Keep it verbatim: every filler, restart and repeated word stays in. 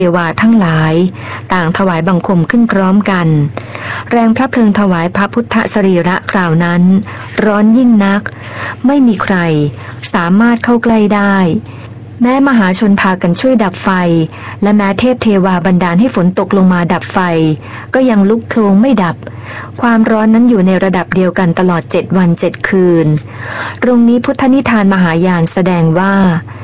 วาทั้งหลายต่างถวายบังคมขึ้นพร้อมกันแรงพระเพลิงถวายพระพุทธสรีระคราวนั้นร้อนยิ่งนักไม่มีใครสามารถเข้าใกล้ได้แม้มหาชนพากันช่วยดับไฟและแม้เทพเทวาบันดาลให้ฝนตกลงมาดับไฟก็ยังลุกโพลงไม่ดับความร้อนนั้นอยู่ในระดับเดียวกันตลอดเจ็ดวันเจ็ดคืนตรงนี้พุทธนิทานมหายานแสดงว่า